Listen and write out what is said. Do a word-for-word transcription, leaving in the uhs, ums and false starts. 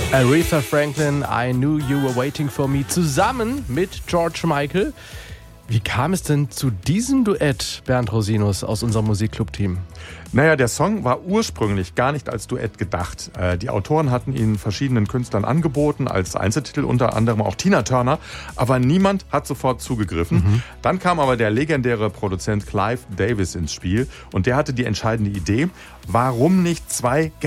Aretha Franklin, I Knew You Were Waiting For Me, zusammen mit George Michael. Wie kam es denn zu diesem Duett, Bernd Rosinus, aus unserem Musikclub-Team? Naja, der Song war ursprünglich gar nicht als Duett gedacht. Die Autoren hatten ihn verschiedenen Künstlern angeboten, als Einzeltitel, unter anderem auch Tina Turner, aber niemand hat sofort zugegriffen. Mhm. Dann kam aber der legendäre Produzent Clive Davis ins Spiel und der hatte die entscheidende Idee, warum nicht zwei